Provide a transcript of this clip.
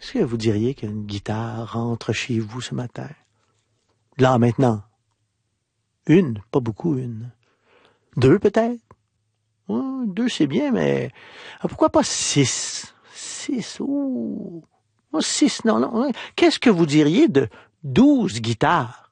Est-ce que vous diriez qu'une guitare rentre chez vous ce matin? Là, maintenant. Une, pas beaucoup, une. Deux, peut-être? Deux, c'est bien, mais pourquoi pas six? Six, ouh. 6, non. Qu'est-ce que vous diriez de 12 guitares?